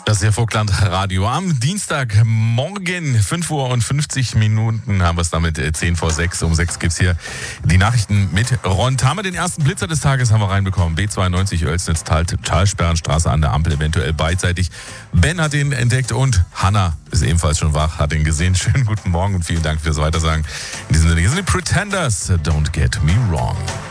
Das ist ja Vogtland Radio. Am Dienstagmorgen, 5:50 haben wir es damit, 5:10. Um 6 gibt es hier die Nachrichten mit Ron Thamer. Den ersten Blitzer des Tages haben wir reinbekommen. B92 Oelsnitz, Talsperrenstraße an der Ampel, eventuell beidseitig. Ben hat ihn entdeckt und Hannah ist ebenfalls schon wach, hat ihn gesehen. Schönen guten Morgen und vielen Dank fürs Weitersagen. In diesem Sinne, hier sind die Pretenders. Don't get me wrong.